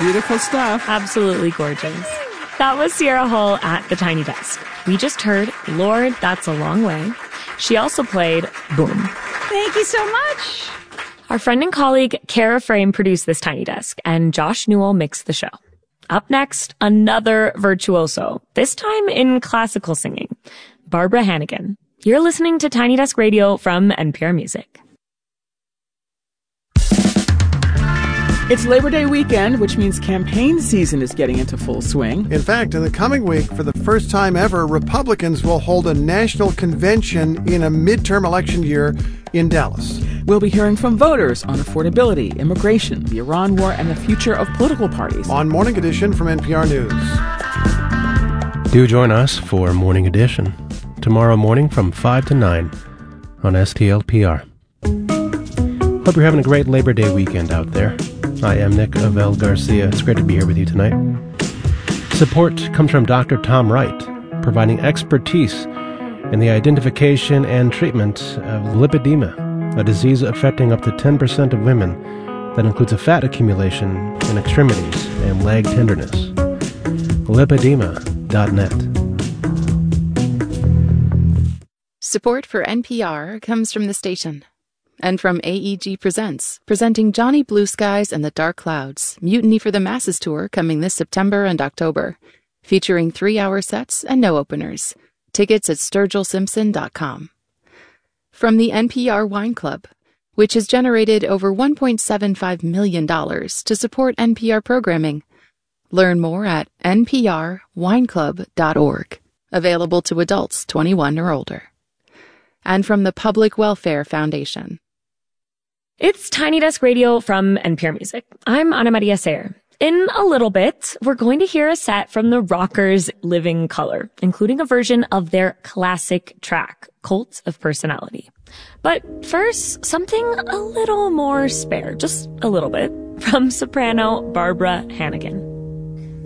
Beautiful stuff. Absolutely gorgeous. That was Sierra Hull at the Tiny Desk. We just heard Lord, That's a Long Way. She also played Boom. Thank you so much. Our friend and colleague Kara Frame produced this Tiny Desk, and Josh Newell mixed the show. Up next, another virtuoso, this time in classical singing, Barbara Hannigan. You're listening to Tiny Desk Radio from NPR Music. It's Labor Day weekend, which means campaign season is getting into full swing. In fact, in the coming week, for the first time ever, Republicans will hold a national convention in a midterm election year in Dallas. We'll be hearing from voters on affordability, immigration, the Iran war, and the future of political parties. On Morning Edition from NPR News. Do join us for Morning Edition tomorrow morning from 5 to 9 on STLPR. Hope you're having a great Labor Day weekend out there. I am Nick Avell Garcia. It's great to be here with you tonight. Support comes from Dr. Tom Wright, providing expertise in the identification and treatment of lipedema, a disease affecting up to 10% of women that includes a fat accumulation in extremities and leg tenderness. Lipedema.net. Support for NPR comes from the station. And from AEG Presents, presenting Johnny Blue Skies and the Dark Clouds, Mutiny for the Masses Tour coming this September and October, featuring 3-hour sets and no openers. Tickets at sturgillsimpson.com. From the NPR Wine Club, which has generated over $1.75 million to support NPR programming. Learn more at nprwineclub.org. Available to adults 21 or older. And from the Public Welfare Foundation. It's Tiny Desk Radio from NPR Music. I'm Ana Maria Sayer. In a little bit, we're going to hear a set from the Rockers' Living Colour, including a version of their classic track, Cult of Personality. But first, something a little more spare, just a little bit, from soprano Barbara Hannigan.